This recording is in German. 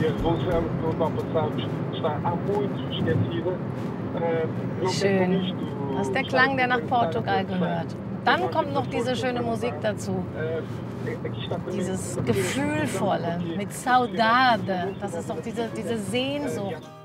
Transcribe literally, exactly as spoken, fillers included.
Schön. Das ist der Klang, der nach Portugal gehört. Dann kommt noch diese schöne Musik dazu. Dieses Gefühlvolle mit Saudade. Das ist doch diese, diese Sehnsucht.